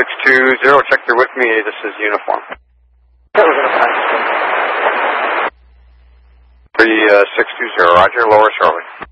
3620, check they're with me. This is uniform. 3620, roger, lower shortly.